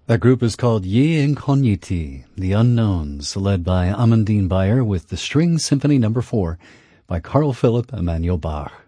That group is called Gli Incogniti, The Unknowns, led by Amandine Bayer with the String Symphony No. 4 by Carl Philipp Emanuel Bach.